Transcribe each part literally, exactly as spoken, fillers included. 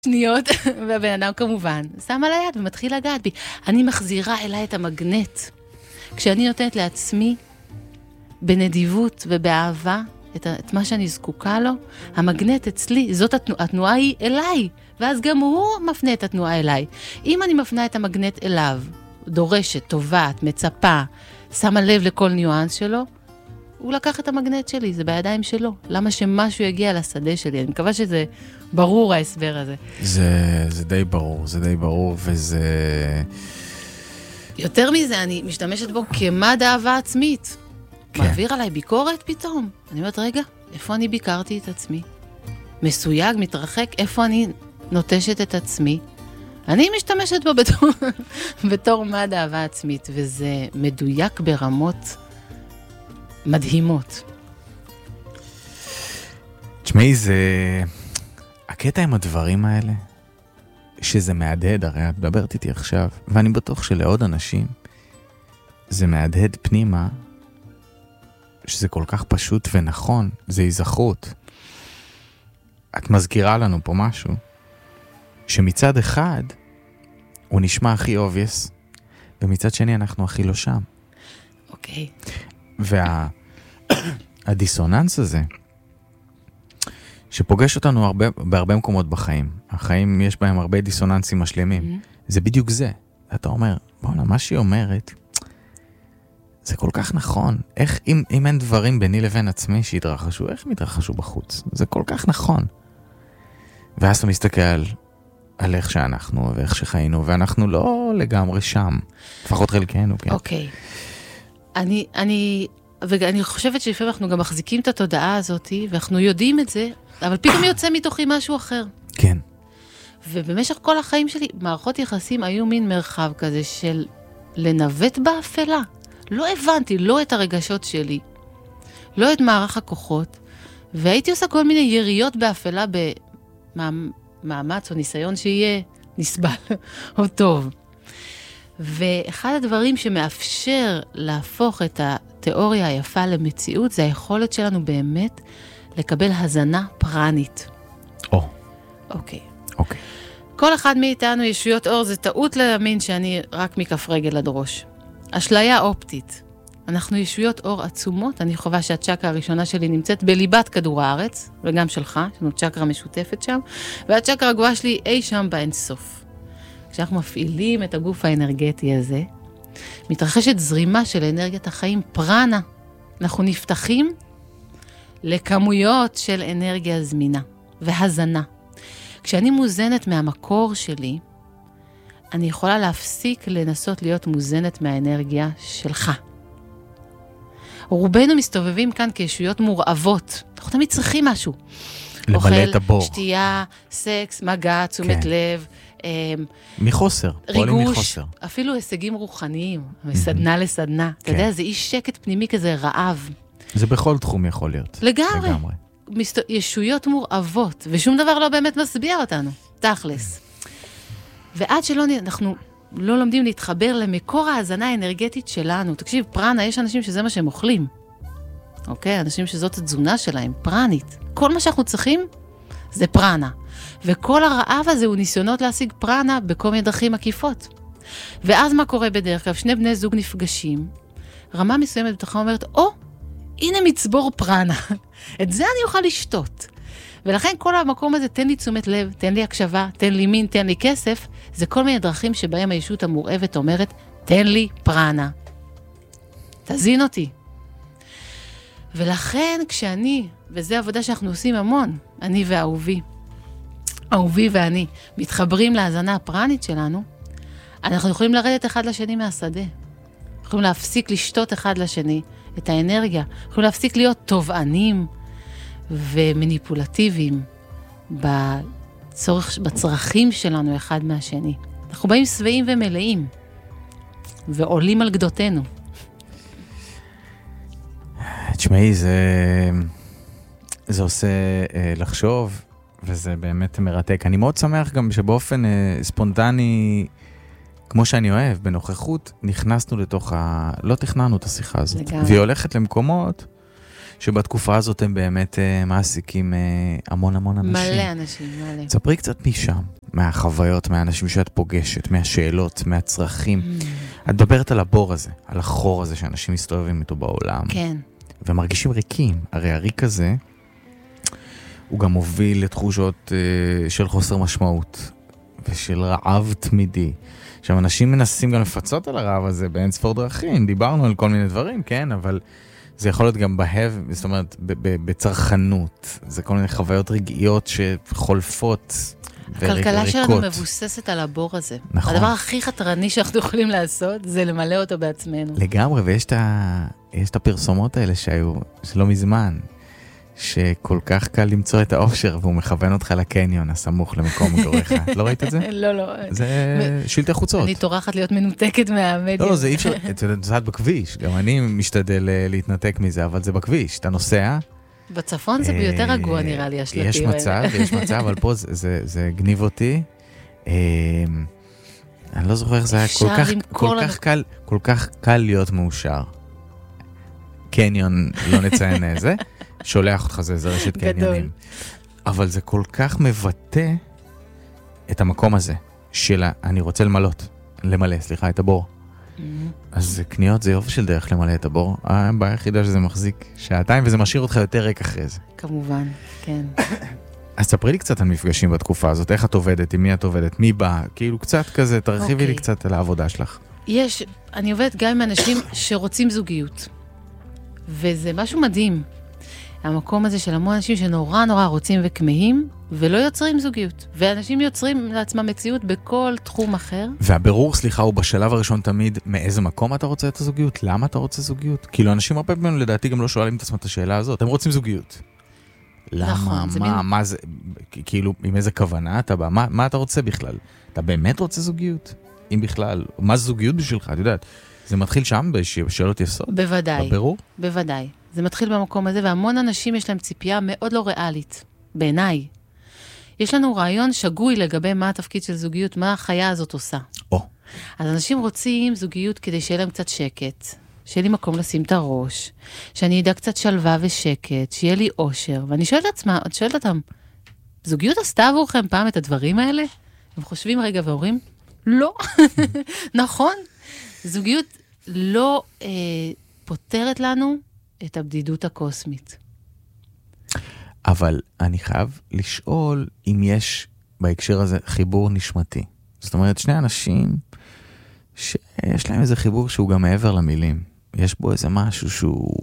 שניות, והבן אדם כמובן שם על היד ומתחיל לגעת בי. אני מחזירה אליי את המגנט. כשאני נותנת לעצמי בנדיבות ובאהבה את, את מה שאני זקוקה לו, המגנט אצלי, זאת התנועה, התנועה היא אליי, ואז גם הוא מפנה את התנועה אליי. אם אני מפנה את המגנט אליו, דורשת, טובעת, מצפה, שמה לב לכל ניואנס שלו, הוא לקח את המגנט שלי, זה בידיים שלו. למה שמשהו יגיע לשדה שלי? אני מקווה שזה ברור ההסבר הזה. זה, זה די ברור, זה די ברור, וזה... יותר מזה, אני משתמשת בו כמד אהבה עצמית. כן. מעביר עליי ביקורת פתאום. אני אומרת, רגע, איפה אני ביקרתי את עצמי? מסויג, מתרחק, איפה אני נוטשת את עצמי? אני משתמשת בו בתור, בתור מד אהבה עצמית, וזה מדויק ברמות מדהימות. תשמעי, זה... הקטע עם הדברים האלה, שזה מהדהד, הרי את מדברת איתי עכשיו, ואני בטוח שלעוד אנשים, זה מהדהד פנימה, שזה כל כך פשוט ונכון, זה היזכרות. את מזכירה לנו פה משהו, שמצד אחד, הוא נשמע הכי obvious, ומצד שני אנחנו הכי לא שם. אוקיי. והדיסוננס הזה, שפוגש אותנו הרבה, בהרבה מקומות בחיים, החיים יש בהם הרבה דיסוננסים משלימים, mm-hmm. זה בדיוק זה. אתה אומר, בוא'נה, מה שהיא אומרת, זה כל כך נכון. איך, אם, אם אין דברים ביני לבין עצמי שהתרחשו, איך הם התרחשו בחוץ? זה כל כך נכון. ואז אתה מסתכל על, על איך שאנחנו ואיך שחיינו, ואנחנו לא לגמרי שם. לפחות חלקנו, כן. אוקיי. אני, אני, ואני חושבת שלפעמים אנחנו גם מחזיקים את התודעה הזאת, ואנחנו יודעים את זה, אבל פתאום יוצא מתוכי משהו אחר. כן. ובמשך כל החיים שלי, מערכות יחסים היו מין מרחב כזה של לנווט באפלה. לא הבנתי, לא את הרגשות שלי, לא את מערך הכוחות, והייתי עושה כל מיני יריות באפלה במאמץ או ניסיון שיהיה נסבל או טוב. ואחד הדברים שמאפשר להפוך את התיאוריה היפה למציאות, זה היכולת שלנו באמת לקבל הזנה פרנית. או. אוקיי. אוקיי. כל אחד מאיתנו ישויות אור, זה טעות להאמין שאני רק מכף רגל עד ראש. אשליה אופטית. אנחנו ישויות אור עצומות, אני חווה שהצ'קרה הראשונה שלי נמצאת בליבת כדור הארץ, וגם שלך, יש לנו צ'קרה משותפת שם, והצ'קרה הגבוהה שלי אי שם באינסוף. כשאנחנו מפעילים את הגוף האנרגטי הזה, מתרחשת זרימה של אנרגיית החיים, פרנה. אנחנו נפתחים לכמויות של אנרגיה זמינה והזנה. כשאני מוזנת מהמקור שלי, אני יכולה להפסיק לנסות להיות מוזנת מהאנרגיה שלך. רובנו מסתובבים כאן כישויות מורעבות. אנחנו תמיד צריכים משהו. למלא את הבור. אוכל, שתייה, סקס, מגע, תשומת כן. לב. מחוסר. ריגוש. אפילו הישגים רוחניים. מסדנה לסדנה. אתה יודע, זה איש שקט פנימי כזה רעב. זה בכל תחום יכול להיות. לגמרי. לגמרי. מסת... ישויות מורעבות, ושום דבר לא באמת מסביע אותנו. תכלס. ועד שלא אנחנו לא לומדים להתחבר למקור ההזנה האנרגטית שלנו. תקשיב, פרנה, יש אנשים שזה מה שהם אוכלים. אוקיי? אנשים שזאת התזונה שלהם, פרנית. כל מה שאנחנו צריכים זה פרנה. וכל הרעב הזה הוא ניסיונות להשיג פרנה בכל מיני דרכים עקיפות. ואז מה קורה בדרך כלל? שני בני זוג נפגשים, רמה מסוימת בתוכה אומרת, או, הנה מצבור פרנה. את זה אני אוכל לשתות. ולכן כל המקום הזה, תן לי תשומת לב, תן לי הקשבה, תן לי מין, תן לי כסף, זה כל מיני דרכים שבהם הישות המורעבת אומרת, תן לי פרנה. תזין אותי. ולכן כשאני, וזו עבודה שאנחנו עושים המון, אני ואהובי, אהובי ואני, מתחברים להזנה הפרנית שלנו, אנחנו יכולים לרדת אחד לשני מהשדה. יכולים להפסיק לשתות אחד לשני את האנרגיה. יכולים להפסיק להיות תובענים ומניפולטיביים בצורך, בצרכים שלנו אחד מהשני. אנחנו באים שבעים ומלאים ועולים על גדותינו. תשמעי, זה, זה עושה אה, לחשוב, וזה באמת מרתק. אני מאוד שמח גם שבאופן אה, ספונטני, כמו שאני אוהב, בנוכחות, נכנסנו לתוך ה... לא תכננו את השיחה הזאת. לגמרי. והיא הולכת למקומות שבתקופה הזאת הם באמת uh, מעסיקים uh, המון המון אנשים. מלא אנשים, מלא. תספרי קצת משם, מהחוויות, מהאנשים שאת פוגשת, מהשאלות, מהצרכים. Mm. את מדברת על הבור הזה, על החור הזה שאנשים מסתובבים איתו בעולם. כן. ומרגישים ריקים. הרי הריק הזה, הוא גם מוביל לתחושות uh, של חוסר משמעות, ושל רעב תמידי. עכשיו, אנשים מנסים גם לפצות על הרעב הזה באין ספור דרכים. דיברנו על כל מיני דברים, כן, אבל זה יכול להיות גם בהב, זאת אומרת, בצרכנות. זה כל מיני חוויות רגעיות שחולפות וריקות. הכלכלה שלנו מבוססת על הבור הזה. נכון. הדבר הכי חתרני שאנחנו יכולים לעשות, זה למלא אותו בעצמנו. לגמרי, ויש את, ה... יש את הפרסומות האלה שהיו, שלא מזמן, שכל כך קל למצוא את האושר, והוא מכוון אותך לקניון הסמוך למקום מגוריך. לא ראית את זה? לא, לא. זה שלטי חוצות. אני טורחת להיות מנותקת מהמדיה. לא, לא, זה אי אפשר, אתה יודעת בכביש, גם אני משתדל להתנתק מזה, אבל זה בכביש, אתה נוסע. בצפון זה ביותר רגוע נראה לי, השלטים האלה. יש מצב, יש מצב, אבל פה זה גניב אותי. אני לא זוכר איך זה היה כל כך קל להיות מאושר. קניון, לא נציין איזה. שולח אותך, זה, זה רשת קניונים. אבל זה כל כך מבטא את המקום הזה, של אני רוצה למלות, למלא, סליחה, את הבור. Mm-hmm. אז קניות זה יופי של דרך למלא את הבור. הבעיה היחידה שזה מחזיק שעתיים, וזה משאיר אותך יותר ריק אחרי זה. כמובן, כן. אז ספרי לי קצת על מפגשים בתקופה הזאת, איך את עובדת, עם מי את עובדת, מי בא, כאילו קצת כזה, תרחיבי okay. לי קצת על העבודה שלך. יש, אני עובדת גם עם אנשים שרוצים זוגיות, וזה משהו מדהים. המקום הזה של המון אנשים שנורא נורא רוצים וכמהים, ולא יוצרים זוגיות. ואנשים יוצרים לעצמם מציאות בכל תחום אחר. והבירור, סליחה, הוא בשלב הראשון תמיד, מאיזה מקום אתה רוצה את הזוגיות? למה אתה רוצה זוגיות? כאילו, אנשים הרבה פעמים לדעתי גם לא שואלים את עצמם את השאלה הזאת. הם רוצים זוגיות. למה? נכון, מה, מה, מה זה, כאילו, עם איזה כוונה אתה בא? מה, מה אתה רוצה בכלל? אתה באמת רוצה זוגיות? אם בכלל, מה זה זוגיות בשבילך? את יודעת, זה מתחיל שם בשאלות יסוד? בוודאי. בבירור? בוודאי. זה מתחיל במקום הזה, והמון אנשים יש להם ציפייה מאוד לא ריאלית, בעיניי. יש לנו רעיון שגוי לגבי מה התפקיד של זוגיות, מה החיה הזאת עושה. או. אז אנשים רוצים זוגיות כדי שיהיה להם קצת שקט, שיהיה לי מקום לשים את הראש, שאני אדע קצת שלווה ושקט, שיהיה לי אושר, ואני שואלת עצמה, את שואלת אותם, זוגיות עשתה עבורכם פעם את הדברים האלה? הם חושבים רגע ואומרים, לא. נכון. זוגיות לא אה, פותרת לנו את הבדידות הקוסמית. אבל אני חייב לשאול אם יש בהקשר הזה חיבור נשמתי. זאת אומרת, שני אנשים שיש להם איזה חיבור שהוא גם מעבר למילים. יש בו איזה משהו שהוא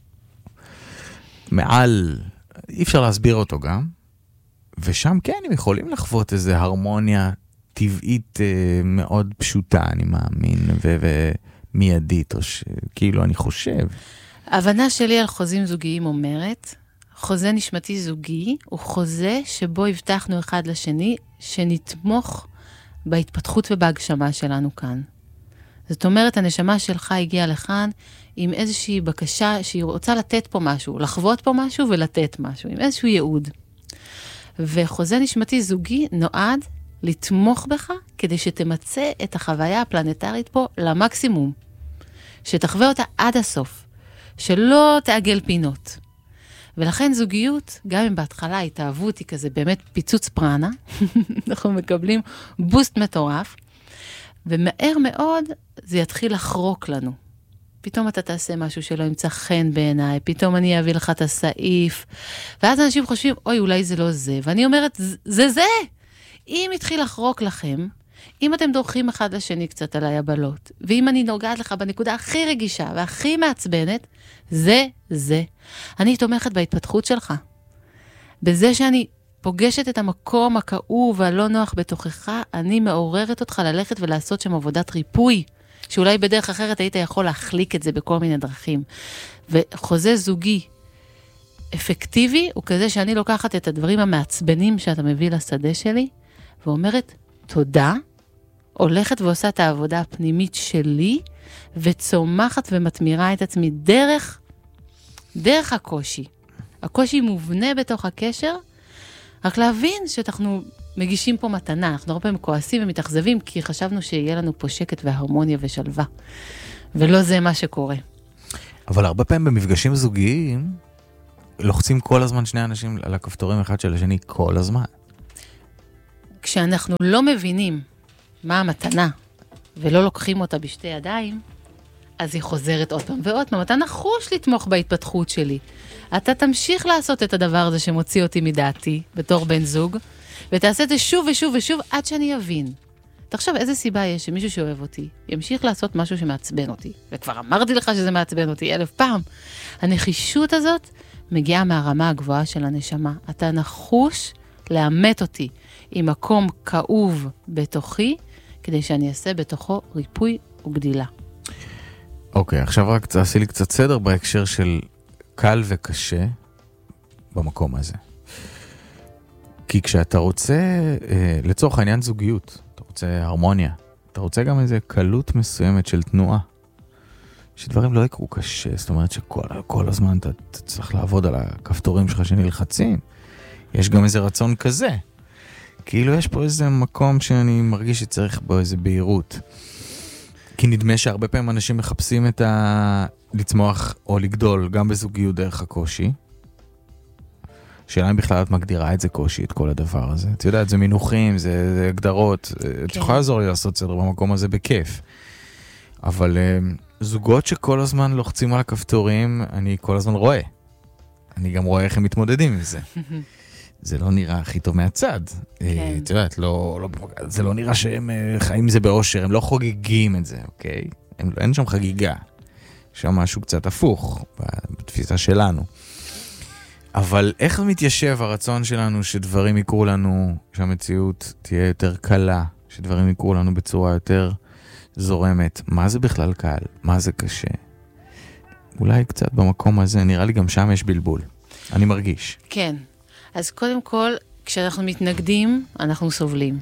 מעל, אי אפשר להסביר אותו גם. ושם כן, הם יכולים לחוות איזה הרמוניה טבעית מאוד פשוטה, אני מאמין, ומיידית, או שכאילו אני חושב. ההבנה שלי על חוזים זוגיים אומרת, חוזה נשמתי זוגי הוא חוזה שבו הבטחנו אחד לשני שנתמוך בהתפתחות ובהגשמה שלנו כאן. זאת אומרת, הנשמה שלך הגיעה לכאן עם איזושהי בקשה שהיא רוצה לתת פה משהו, לחוות פה משהו ולתת משהו, עם איזשהו ייעוד. וחוזה נשמתי זוגי נועד לתמוך בך כדי שתמצא את החוויה הפלנטרית פה למקסימום. שתחווה אותה עד הסוף. שלא תעגל פינות. ולכן זוגיות, גם אם בהתחלה התאהבות היא כזה באמת פיצוץ פרנה, אנחנו מקבלים בוסט מטורף, ומהר מאוד זה יתחיל לחרוק לנו. פתאום אתה תעשה משהו שלא ימצא חן בעיניי, פתאום אני אביא לך את הסעיף, ואז אנשים חושבים, אוי, אולי זה לא זה, ואני אומרת, זה זה! אם התחיל לחרוק לכם, אם אתם דורכים אחד לשני קצת על היבלות, ואם אני נוגעת לך בנקודה הכי רגישה והכי מעצבנת, זה זה. אני תומכת בהתפתחות שלך. בזה שאני פוגשת את המקום הכאוב והלא נוח בתוכך, אני מעוררת אותך ללכת ולעשות שם עבודת ריפוי, שאולי בדרך אחרת היית יכול להחליק את זה בכל מיני דרכים. וחוזה זוגי אפקטיבי הוא כזה שאני לוקחת את הדברים המעצבנים שאתה מביא לשדה שלי, ואומרת, תודה, הולכת ועושה את העבודה הפנימית שלי, וצומחת ומתמירה את עצמי דרך, דרך הקושי. הקושי מובנה בתוך הקשר, רק להבין שאנחנו מגישים פה מתנה, אנחנו הרבה פעמים כועסים ומתאכזבים, כי חשבנו שיהיה לנו פה שקט והרמוניה ושלווה, ולא זה מה שקורה. אבל הרבה פעמים במפגשים זוגיים, לוחצים כל הזמן שני אנשים על הכפתורים אחד של השני כל הזמן. כשאנחנו לא מבינים מה המתנה, ולא לוקחים אותה בשתי ידיים, אז היא חוזרת עוד פעם ועוד פעם. אתה נחוש לתמוך בהתפתחות שלי. אתה תמשיך לעשות את הדבר הזה שמוציא אותי מדעתי, בתור בן זוג, ותעשה את זה שוב ושוב ושוב עד שאני אבין. תחשוב איזה סיבה יש שמישהו שאוהב אותי, ימשיך לעשות משהו שמעצבן אותי. וכבר אמרתי לך שזה מעצבן אותי אלף פעם. הנחישות הזאת מגיעה מהרמה הגבוהה של הנשמה. אתה נחוש לאמת אותי עם מקום כאוב בתוכי, כדי שאני אעשה בתוכו ריפוי וגדילה. אוקיי, עכשיו רק תעשי לי קצת סדר בהקשר של קל וקשה במקום הזה. כי כשאתה רוצה, לצורך העניין זוגיות, אתה רוצה הרמוניה, אתה רוצה גם איזו קלות מסוימת של תנועה, שדברים לא יקרו קשה, זאת אומרת שכל כל הזמן אתה, אתה צריך לעבוד על הכפתורים שלך שנלחצים. יש גם איזה רצון כזה. כאילו יש פה איזה מקום שאני מרגיש שצריך בו איזה בהירות. כי נדמה שהרבה פעמים אנשים מחפשים את ה... לצמוח או לגדול גם בזוגיות דרך הקושי. שאלה אם בכלל את מגדירה את זה קושי, את כל הדבר הזה. את יודעת, זה מינוחים, זה, זה הגדרות. כן. את יכולה לעזור לי לעשות סדר במקום הזה בכיף. אבל זוגות שכל הזמן לוחצים על הכפתורים, אני כל הזמן רואה. אני גם רואה איך הם מתמודדים עם זה. זה לא נראה הכי טוב מהצד. כן. את יודעת, לא, לא, זה לא נראה שהם חיים עם זה באושר, הם לא חוגגים את זה, אוקיי? הם, אין שם חגיגה. שם משהו קצת הפוך, בתפיסה שלנו. אבל איך מתיישב הרצון שלנו שדברים יקרו לנו, שהמציאות תהיה יותר קלה, שדברים יקרו לנו בצורה יותר זורמת? מה זה בכלל קל? מה זה קשה? אולי קצת במקום הזה, נראה לי גם שם יש בלבול. אני מרגיש. כן. אז קודם כל, כשאנחנו מתנגדים, אנחנו סובלים.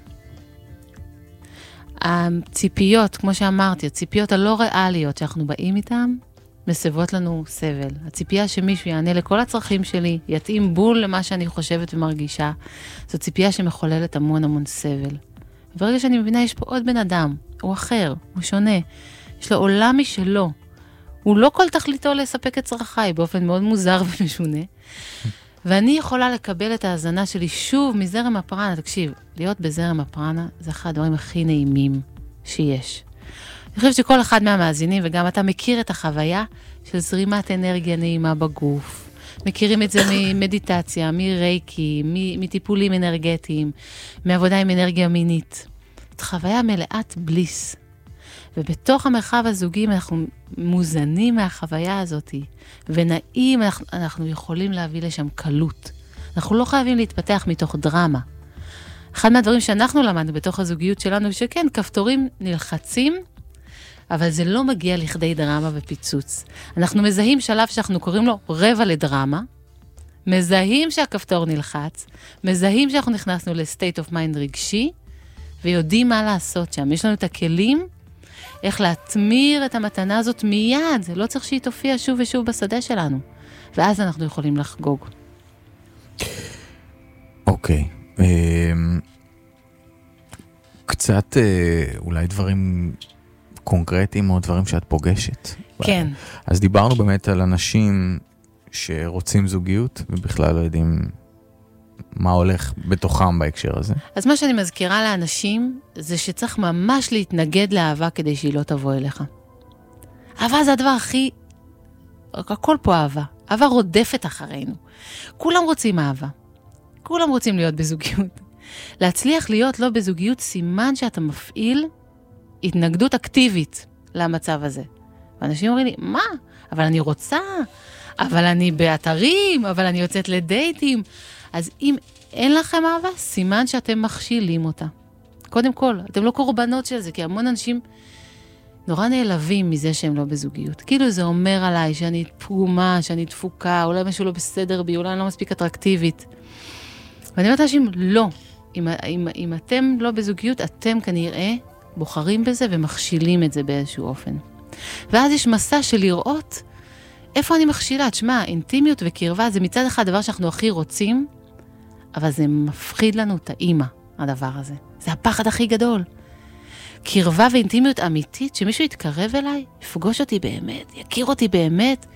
הציפיות, כמו שאמרתי, הציפיות הלא ריאליות שאנחנו באים איתן, מסבות לנו סבל. הציפייה שמישהו יענה לכל הצרכים שלי, יתאים בול למה שאני חושבת ומרגישה, זו ציפייה שמחוללת המון המון סבל. וברגע שאני מבינה, יש פה עוד בן אדם, הוא אחר, הוא שונה, יש לו עולם משלו. הוא לא כל תכליתו לספק את צרכיי, באופן מאוד מוזר ומשונה. ואני יכולה לקבל את ההזנה שלי שוב מזרם הפרנה. תקשיב, להיות בזרם הפרנה זה אחד הדברים הכי נעימים שיש. אני חושבת שכל אחד מהמאזינים, וגם אתה מכיר את החוויה של זרימת אנרגיה נעימה בגוף. מכירים את זה ממדיטציה, מרייקי, מטיפולים אנרגטיים, מעבודה עם אנרגיה מינית. זאת חוויה מלאת בליס. ובתוך המרחב הזוגי אנחנו מוזנים מהחוויה הזאת, ונעים אנחנו, אנחנו יכולים להביא לשם קלות. אנחנו לא חייבים להתפתח מתוך דרמה. אחד מהדברים שאנחנו למדנו בתוך הזוגיות שלנו, שכן, כפתורים נלחצים, אבל זה לא מגיע לכדי דרמה ופיצוץ. אנחנו מזהים שלב שאנחנו קוראים לו רבע לדרמה, מזהים שהכפתור נלחץ, מזהים שאנחנו נכנסנו לסטייט אוף מיינד רגשי, ויודעים מה לעשות שם. יש לנו את הכלים, איך להתמיר את המתנה הזאת מיד. לא צריך שהיא תופיע שוב ושוב בשדה שלנו. ואז אנחנו יכולים לחגוג. אוקיי. קצת אולי דברים קונקרטיים או דברים שאת פוגשת. כן. אז דיברנו באמת על אנשים שרוצים זוגיות ובכלל לא יודעים מה הולך בתוכם בהקשר הזה. אז מה שאני מזכירה לאנשים זה שצריך ממש להתנגד לאהבה כדי שהיא לא תבוא אליך. אהבה זה הדבר הכי... הכל פה אהבה. אהבה רודפת אחרינו. כולם רוצים אהבה. כולם רוצים להיות בזוגיות. להצליח להיות לא בזוגיות סימן שאתה מפעיל התנגדות אקטיבית למצב הזה. ואנשים אומרים לי, מה? אבל אני רוצה, אבל אני באתרים, אבל אני יוצאת לדייטים. אז אם אין לכם אהבה, סימן שאתם מכשילים אותה. קודם כל, אתם לא קורבנות של זה, כי המון אנשים נורא נעלבים מזה שהם לא בזוגיות. כאילו זה אומר עליי שאני פגומה, שאני דפוקה, אולי משהו לא בסדר בי, אולי אני לא מספיק אטרקטיבית. ואני אומרת לאנשים, לא. אם, אם, אם אתם לא בזוגיות, אתם כנראה בוחרים בזה ומכשילים את זה באיזשהו אופן. ואז יש מסע של לראות איפה אני מכשילה. תשמע, אינטימיות וקרבה זה מצד אחד דבר שאנחנו הכי רוצים, אבל זה מפחיד לנו את האימא, הדבר הזה. זה הפחד הכי גדול. קרבה ואינטימיות אמיתית, שמישהו יתקרב אליי, יפגוש אותי באמת, יכיר אותי באמת,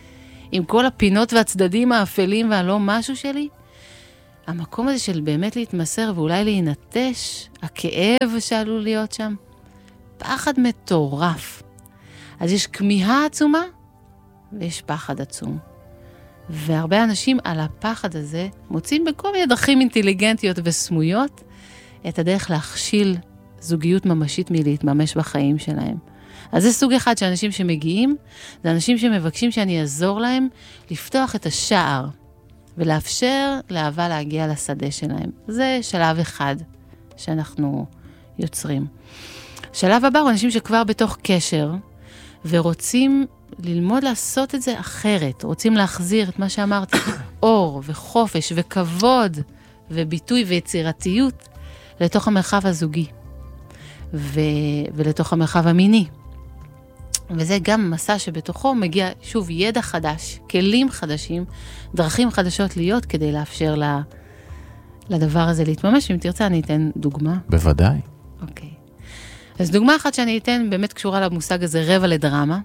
עם כל הפינות והצדדים האפלים והלא משהו שלי, המקום הזה של באמת להתמסר ואולי להינטש, הכאב שעלול להיות שם, פחד מטורף. אז יש כמיהה עצומה, ויש פחד עצום. והרבה אנשים על הפחד הזה מוצאים בכל מיני דרכים אינטליגנטיות וסמויות את הדרך להכשיל זוגיות ממשית מלהתממש בחיים שלהם. אז זה סוג אחד של אנשים שמגיעים, זה אנשים שמבקשים שאני אעזור להם לפתוח את השער ולאפשר לאהבה להגיע לשדה שלהם. זה שלב אחד שאנחנו יוצרים. שלב הבא הוא אנשים שכבר בתוך קשר ורוצים ללמוד לעשות את זה אחרת, רוצים להחזיר את מה שאמרתי, אור וחופש וכבוד וביטוי ויצירתיות לתוך המרחב הזוגי ו... ולתוך המרחב המיני. וזה גם מסע שבתוכו מגיע שוב ידע חדש, כלים חדשים, דרכים חדשות להיות כדי לאפשר לה... לדבר הזה להתממש. אם תרצה אני אתן דוגמה. בוודאי. אוקיי. אז דוגמה אחת שאני אתן באמת קשורה למושג הזה, רבע לדרמה,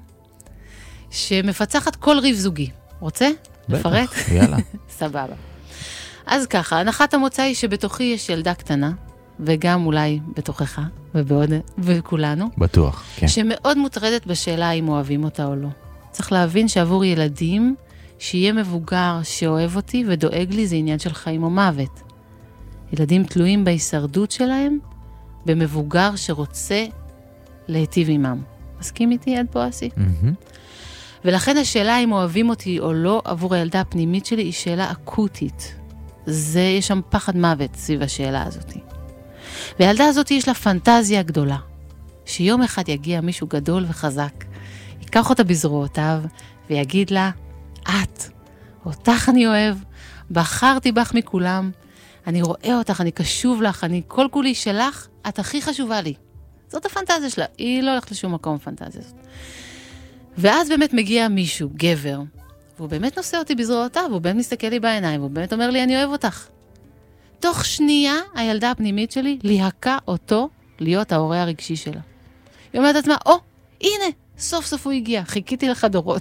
שמפצחת כל ריב זוגי. רוצה? לפרט? בטח, יאללה. סבבה. אז ככה, הנחת המוצא היא שבתוכי יש ילדה קטנה, וגם אולי בתוכך, ובעוד, וכולנו. בטוח, כן. שמאוד מוטרדת בשאלה אם אוהבים אותה או לא. צריך להבין שעבור ילדים, שיהיה מבוגר שאוהב אותי ודואג לי, זה עניין של חיים או מוות. ילדים תלויים בהישרדות שלהם, במבוגר שרוצה להיטיב עמם. מסכים איתי עד פה, אסי? Mm-hmm. ולכן השאלה אם אוהבים אותי או לא עבור הילדה הפנימית שלי היא שאלה אקוטית. זה, יש שם פחד מוות סביב השאלה הזאת. והילדה הזאת יש לה פנטזיה גדולה, שיום אחד יגיע מישהו גדול וחזק, ייקח אותה בזרועותיו ויגיד לה, את, אותך אני אוהב, בחרתי בך מכולם, אני רואה אותך, אני קשוב לך, אני כל כולי שלך, את הכי חשובה לי. זאת הפנטזיה שלה, היא לא הולכת לשום מקום הפנטזיה הזאת. ואז באמת מגיע מישהו, גבר, והוא באמת נושא אותי בזרועותיו, והוא באמת מסתכל לי בעיניים, והוא באמת אומר לי, אני אוהב אותך. תוך שנייה, הילדה הפנימית שלי להקה אותו להיות ההורה הרגשי שלה. היא אומרת עצמה, או, הנה, סוף סוף הוא הגיע, חיכיתי לך דורות.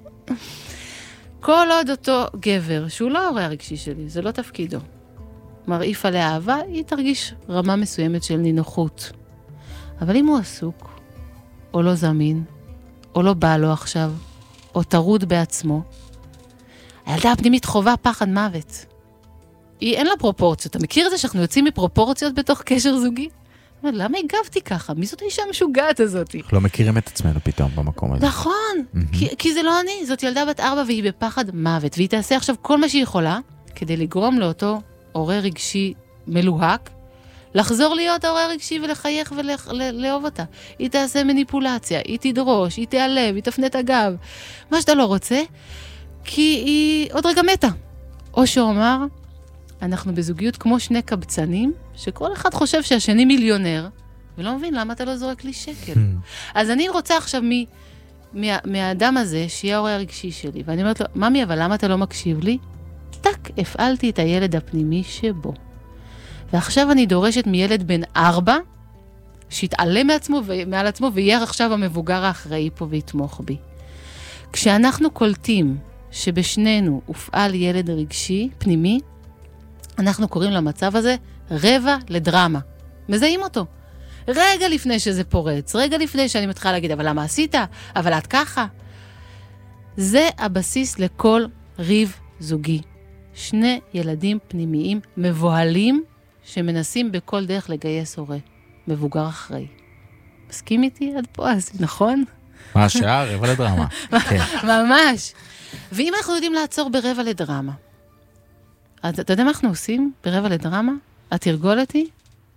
כל עוד אותו גבר, שהוא לא ההורה הרגשי שלי, זה לא תפקידו, מרעיף עליה אהבה, היא תרגיש רמה מסוימת של נינוחות. אבל אם הוא עסוק, או לא זמין, או לא בא לו עכשיו, או תרוד בעצמו, הילדה הפנימית חובה פחד מוות. היא אין לה פרופורציות. אתה מכיר את זה שאנחנו יוצאים מפרופורציות בתוך קשר זוגי? למה הגבתי ככה? מי זאת האישה המשוגעת הזאת? לא מכירים את עצמנו פתאום במקום הזה. נכון, כי, כי זה לא אני. זאת ילדה בת ארבע והיא בפחד מוות, והיא תעשה עכשיו כל מה שהיא יכולה, כדי לגרום לאותו הורה רגשי מלוהק, לחזור להיות ההורה הרגשי ולחייך ולאהוב אותה. היא תעשה מניפולציה, היא תדרוש, היא תיעלב, היא תפנה את הגב. מה שאתה לא רוצה, כי היא עוד רגע מתה. או שאומר, אנחנו בזוגיות כמו שני קבצנים, שכל אחד חושב שהשני מיליונר, ולא מבין למה אתה לא זורק לי שקל. אז אני רוצה עכשיו מ, מה, מהאדם הזה, שיהיה ההורה הרגשי שלי, ואני אומרת לו, ממי, אבל למה אתה לא מקשיב לי? טק, הפעלתי את הילד הפנימי שבו. ועכשיו אני דורשת מילד בן ארבע, שיתעלם מעצמו ומעל עצמו, ויהיה עכשיו המבוגר האחראי פה ויתמוך בי. כשאנחנו קולטים שבשנינו הופעל ילד רגשי, פנימי, אנחנו קוראים למצב הזה רבע לדרמה. מזהים אותו. רגע לפני שזה פורץ, רגע לפני שאני מתחילה להגיד, אבל למה עשית? אבל את ככה. זה הבסיס לכל ריב זוגי. שני ילדים פנימיים מבוהלים, שמנסים בכל דרך לגייס הורה. מבוגר אחראי. מסכים איתי עד פה, אז נכון? מה השעה? רבע לדרמה. ממש. ואם אנחנו יודעים לעצור ברבע לדרמה, אתה יודע מה אנחנו עושים ברבע לדרמה? התרגולת היא?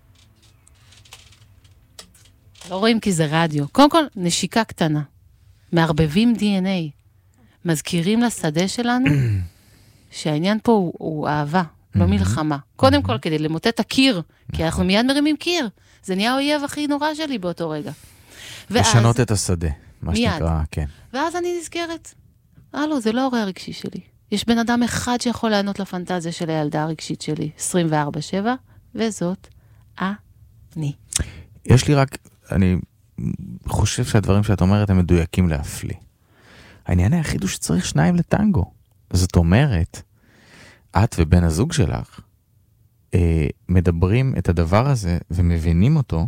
לא רואים כי זה רדיו. קודם כל, נשיקה קטנה. מערבבים די אן איי. מזכירים לשדה שלנו שהעניין פה הוא, הוא אהבה, לא מלחמה. קודם כל, כדי למוטט את הקיר, כי אנחנו מיד מרימים קיר. זה נהיה האויב הכי נורא שלי באותו רגע. לשנות את השדה, מה שנקרא, כן. ואז אני נזכרת, אה לא, זה לא ההורה הרגשי שלי. יש בן אדם אחד שיכול לענות לפנטזיה של הילדה הרגשית שלי, עשרים וארבע שבע, וזאת אני. יש לי רק, אני חושב שהדברים שאת אומרת הם מדויקים להפליא. העניין היחיד הוא שצריך שניים לטנגו. זאת אומרת, את ובן הזוג שלך אה, מדברים את הדבר הזה ומבינים אותו,